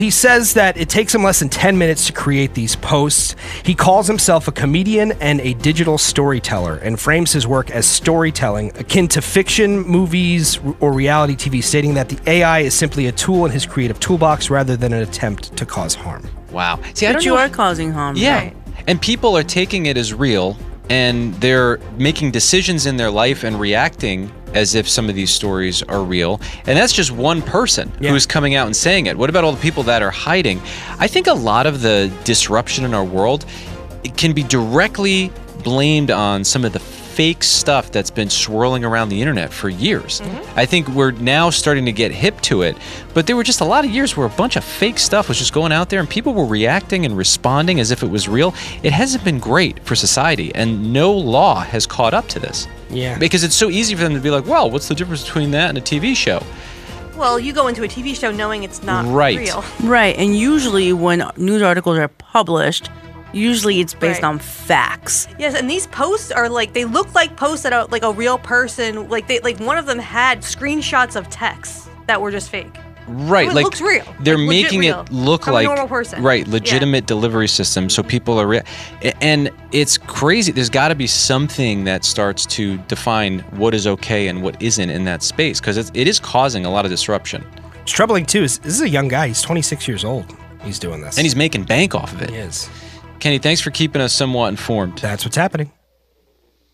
He says that it takes him less than 10 minutes to create these posts. He calls himself a comedian and a digital storyteller and frames his work as storytelling akin to fiction, movies, or reality TV, stating that the AI is simply a tool in his creative toolbox rather than an attempt to cause harm. Wow. See, But you are causing harm. Yeah. Right? And people are taking it as real, and they're making decisions in their life and reacting as if some of these stories are real. And that's just one person who's coming out and saying it. What about all the people that are hiding? I think a lot of the disruption in our world, it can be directly blamed on some of the fake stuff that's been swirling around the internet for years. I think we're now starting to get hip to it, but there were just a lot of years where a bunch of fake stuff was just going out there and people were reacting and responding as if it was real. It hasn't been great for society, and no law has caught up to this. Yeah. Because it's so easy for them to be like, well, what's the difference between that and a TV show? Well, you go into a TV show knowing it's not Right. real. Right. And usually when news articles are published, usually it's based on facts. Yes, and these posts are like, they look like posts that are like a real person. Like one of them had screenshots of texts that were just fake. Right, It like looks real. they're Like, legit making real. it look From a like normal person. right, legitimate delivery system. So people are, and it's crazy. There's got to be something that starts to define what is okay and what isn't in that space, because it is causing a lot of disruption. It's troubling, too. This is a young guy. He's 26 years old. He's doing this. And he's making bank off of it. He is. Kenny, thanks for keeping us somewhat informed. That's what's happening.